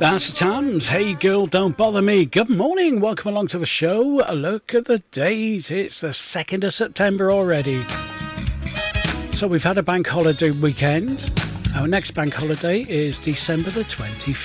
That's the Tams. Hey girl, don't bother me. Good morning. Welcome along to the show. A look at the date. It's the 2nd of September already. So we've had a bank holiday weekend. Our next bank holiday is December the 25th.